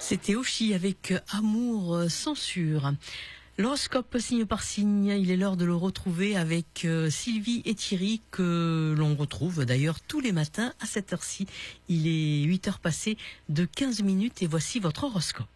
C'était Oshi avec Amour censure. L'horoscope signe par signe, il est l'heure de le retrouver avec Sylvie et Thierry que l'on retrouve d'ailleurs tous les matins à cette heure-ci. Il est 8h passées de 15 minutes et voici votre horoscope.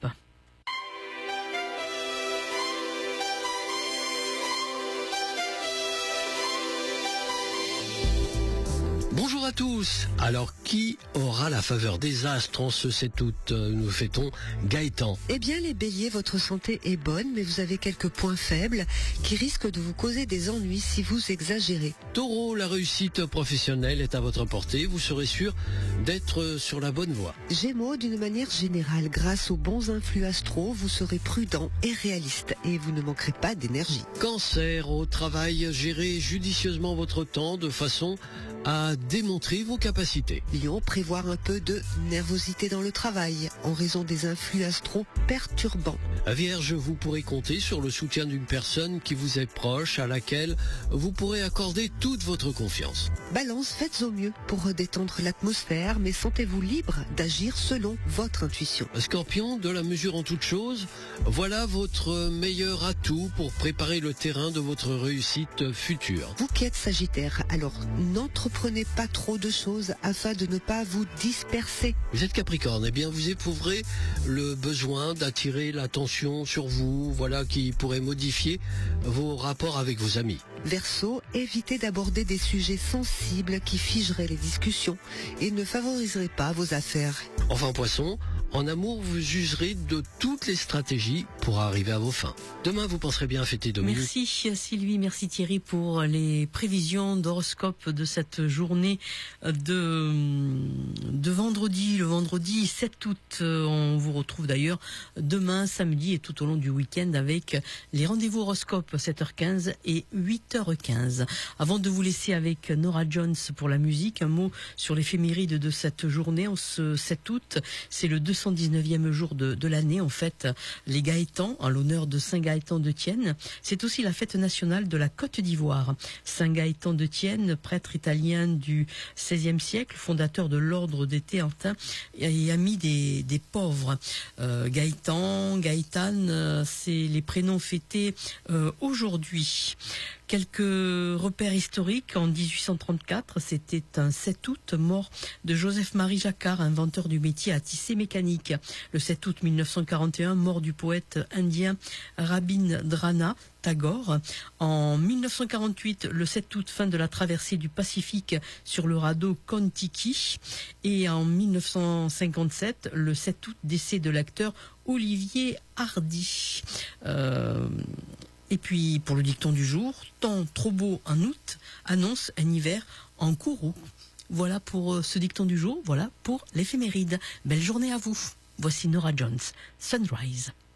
Bonjour à tous. Alors, qui aura la faveur des astres en ce 7 août? Nous fêtons Gaëtan. Eh bien les béliers, votre santé est bonne, mais vous avez quelques points faibles qui risquent de vous causer des ennuis si vous exagérez. Taureau, la réussite professionnelle est à votre portée. Vous serez sûr d'être sur la bonne voie. Gémeaux, d'une manière générale, grâce aux bons influx astraux, vous serez prudent et réaliste et vous ne manquerez pas d'énergie. Cancer, au travail, gérez judicieusement votre temps de façon à démontrer vos capacités. Lion, prévoir un peu de nervosité dans le travail en raison des influx astraux perturbants. Vierge, vous pourrez compter sur le soutien d'une personne qui vous est proche, à laquelle vous pourrez accorder toute votre confiance. Balance, faites au mieux pour détendre l'atmosphère, mais sentez-vous libre d'agir selon votre intuition. Scorpion, de la mesure en toute chose, voilà votre meilleur atout pour préparer le terrain de votre réussite future. Vous qui êtes Sagittaire, alors n'entreprenez pas trop de choses afin de ne pas vous disperser. Vous êtes Capricorne, eh bien vous éprouverez le besoin d'attirer l'attention sur vous, voilà qui pourrait modifier vos rapports avec vos amis. Verseau, évitez d'aborder des sujets sensibles qui figeraient les discussions et ne favoriseraient pas vos affaires. Enfin Poisson, en amour vous userez de toutes les stratégies pour arriver à vos fins. Demain vous penserez bien à fêter Dominique. Merci Sylvie, merci Thierry pour les prévisions d'horoscope de cette journée de vendredi, le vendredi 7 août. On vous retrouve d'ailleurs demain, samedi et tout au long du week-end avec les rendez-vous horoscope 7h15 et 8h15. Avant de vous laisser avec Norah Jones pour la musique, un mot sur l'éphéméride de cette journée. En ce 7 août, c'est le 219e jour de l'année. En fait, les Gaëtans, en l'honneur de Saint Gaëtan de Thiène. C'est aussi la fête nationale de la Côte d'Ivoire. Saint Gaëtan de Thiène, prêtre italien du XVIe siècle, fondateur de l'ordre des Théatins et ami des pauvres. Gaëtan, Gaëtane, c'est les prénoms fêtés aujourd'hui. Quelques repères historiques. En 1834, c'était un 7 août, mort de Joseph-Marie Jacquard, inventeur du métier à tisser mécanique. Le 7 août 1941, mort du poète indien Rabindranath Tagore. En 1948, le 7 août, fin de la traversée du Pacifique sur le radeau Kon-Tiki. Et en 1957, le 7 août, décès de l'acteur Olivier Hardy. Et puis, pour le dicton du jour, temps trop beau en août annonce un hiver en courroux. Voilà pour ce dicton du jour, voilà pour l'éphéméride. Belle journée à vous. Voici Norah Jones, Sunrise.